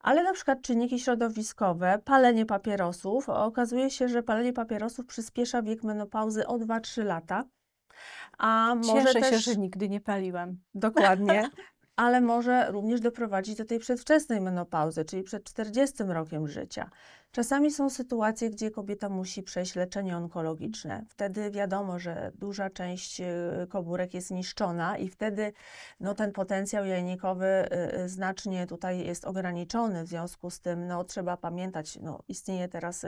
Ale na przykład czynniki środowiskowe, palenie papierosów, okazuje się, że palenie papierosów przyspiesza wiek menopauzy o 2-3 lata, a może Cieszę się, też że nigdy nie paliłam. dokładnie, ale może również doprowadzić do tej przedwczesnej menopauzy, czyli przed 40 rokiem życia. Czasami są sytuacje, gdzie kobieta musi przejść leczenie onkologiczne. Wtedy wiadomo, że duża część komórek jest niszczona i wtedy no, ten potencjał jajnikowy znacznie tutaj jest ograniczony. W związku z tym no, trzeba pamiętać, no, istnieje teraz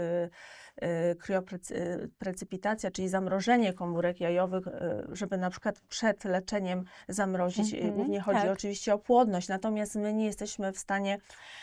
krioprecypitacja, czyli zamrożenie komórek jajowych, żeby na przykład przed leczeniem zamrozić. Głównie chodzi oczywiście o płodność, natomiast my nie jesteśmy w stanie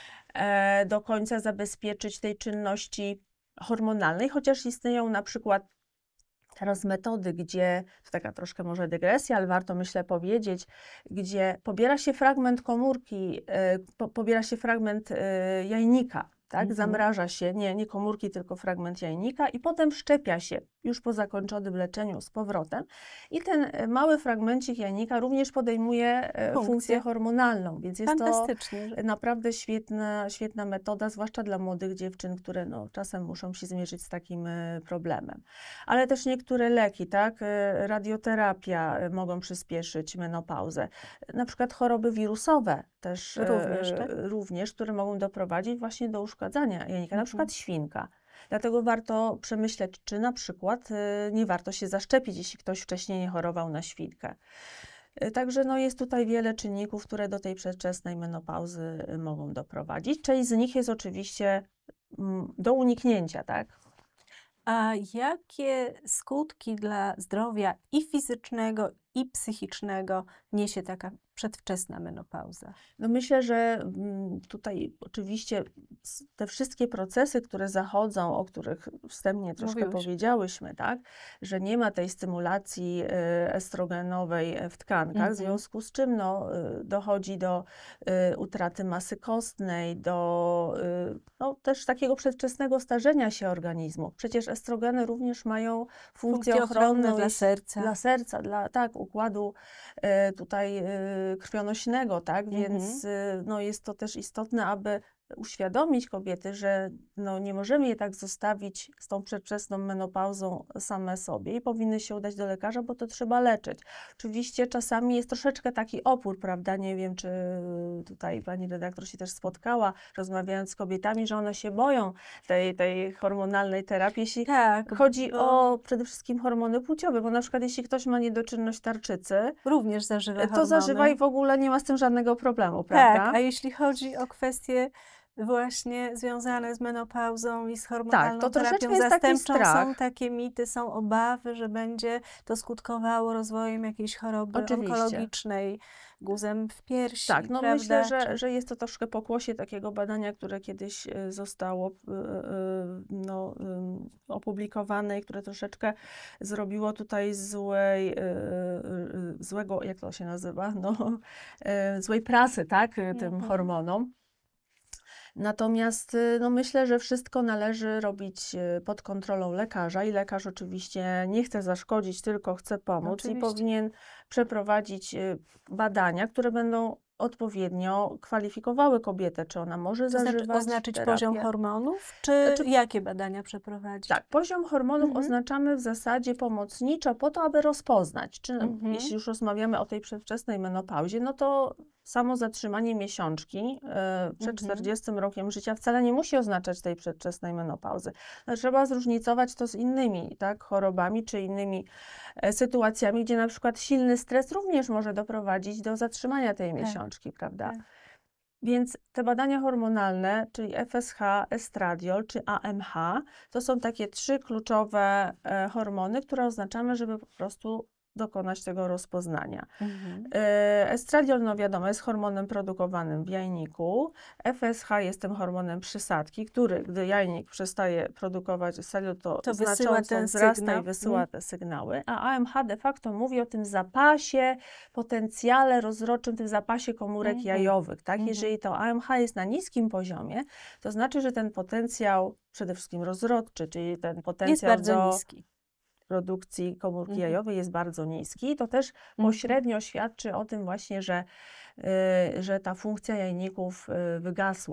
do końca zabezpieczyć tej czynności hormonalnej, chociaż istnieją na przykład teraz metody, gdzie, to taka troszkę może dygresja, ale warto myślę powiedzieć, gdzie pobiera się fragment komórki, pobiera się fragment jajnika, tak? Zamraża się, nie komórki, tylko fragment jajnika i potem wszczepia się już po zakończonym leczeniu z powrotem i ten mały fragmencik jajnika również podejmuje funkcję hormonalną, więc jest to naprawdę świetna metoda, zwłaszcza dla młodych dziewczyn, które no, czasem muszą się zmierzyć z takim problemem. Ale też niektóre leki, tak? Radioterapia mogą przyspieszyć menopauzę. Na przykład choroby wirusowe też również, które mogą doprowadzić właśnie do uszkadzania jajnika, na przykład świnka. Dlatego warto przemyśleć, czy na przykład nie warto się zaszczepić, jeśli ktoś wcześniej nie chorował na świnkę. Także no, jest tutaj wiele czynników, które do tej przedwczesnej menopauzy mogą doprowadzić. Część z nich jest oczywiście do uniknięcia, tak? A jakie skutki dla zdrowia i fizycznego, i psychicznego niesie taka przedwczesna menopauza? No myślę, że tutaj oczywiście te wszystkie procesy, które zachodzą, o których wstępnie troszkę powiedziałyśmy, tak, że nie ma tej stymulacji estrogenowej w tkankach, w związku z czym no, dochodzi do utraty masy kostnej, do no, też takiego przedwczesnego starzenia się organizmu. Przecież estrogeny również mają funkcję ochronną dla serca, dla układu tutaj krwionośnego, tak? Więc no, jest to też istotne, aby uświadomić kobiety, że no, nie możemy je tak zostawić z tą przedwczesną menopauzą same sobie i powinny się udać do lekarza, bo to trzeba leczyć. Oczywiście czasami jest troszeczkę taki opór, prawda? Nie wiem, czy tutaj pani redaktor się też spotkała, rozmawiając z kobietami, że one się boją tej hormonalnej terapii, jeśli chodzi o przede wszystkim hormony płciowe, bo na przykład jeśli ktoś ma niedoczynność tarczycy, również zażywa hormony. To zażywa i w ogóle nie ma z tym żadnego problemu, prawda? Tak, a jeśli chodzi o kwestie właśnie związane z menopauzą i z hormonalną terapią zastępczą, są takie mity, są obawy, że będzie to skutkowało rozwojem jakiejś choroby onkologicznej, guzem w piersi. Tak, no myślę, że jest to troszkę pokłosie takiego badania, które kiedyś zostało opublikowane i które troszeczkę zrobiło tutaj złego, jak to się nazywa, no, złej prasy, tak, tym hormonom. Natomiast no myślę, że wszystko należy robić pod kontrolą lekarza i lekarz oczywiście nie chce zaszkodzić, tylko chce pomóc i powinien przeprowadzić badania, które będą odpowiednio kwalifikowały kobietę, czy ona może zażywać oznaczyć poziom hormonów, czy jakie badania przeprowadzić? Tak, poziom hormonów oznaczamy w zasadzie pomocniczo po to, aby rozpoznać, czy jeśli już rozmawiamy o tej przedwczesnej menopauzie, no to samo zatrzymanie miesiączki przed 40 rokiem życia wcale nie musi oznaczać tej przedwczesnej menopauzy. No, trzeba zróżnicować to z innymi chorobami czy innymi sytuacjami, gdzie na przykład silny stres również może doprowadzić do zatrzymania tej miesiączki, prawda? Więc te badania hormonalne, czyli FSH, estradiol czy AMH, to są takie 3 kluczowe hormony, które oznaczamy, żeby po prostu dokonać tego rozpoznania. Estradiol, no wiadomo, jest hormonem produkowanym w jajniku. FSH jest tym hormonem przysadki, który, gdy jajnik przestaje produkować estradiol, to znacząco wzrasta i wysyła te sygnały. A AMH de facto mówi o tym zapasie, potencjale rozrodczym, tym zapasie komórek jajowych. Tak? Jeżeli to AMH jest na niskim poziomie, to znaczy, że ten potencjał przede wszystkim rozrodczy, czyli ten potencjał jest bardzo niski. Produkcji komórki jajowej jest bardzo niski. To też pośrednio świadczy o tym właśnie, że ta funkcja jajników wygasła.